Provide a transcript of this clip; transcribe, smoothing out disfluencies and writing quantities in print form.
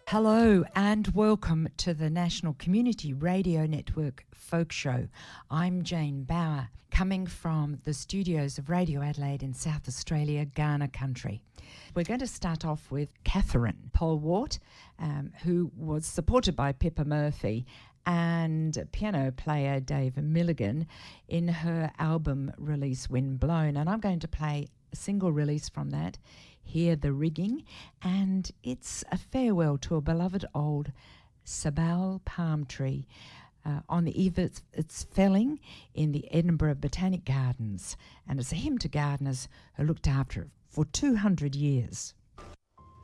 Hello and welcome to the National Community Radio Network Folk Show. I'm Jane Bauer, coming from the studios of Radio Adelaide in South Australia, Ghana country. We're going to start off with Catherine Polwart, who was supported by Pippa Murphy and piano player Dave Milligan in her album release Wind Blown. And I'm going to play a single release from that, Hear the Rigging, and it's a farewell to a beloved old sabal palm tree on the eve of its felling in the Edinburgh Botanic Gardens, and it's a hymn to gardeners who looked after it for 200 years.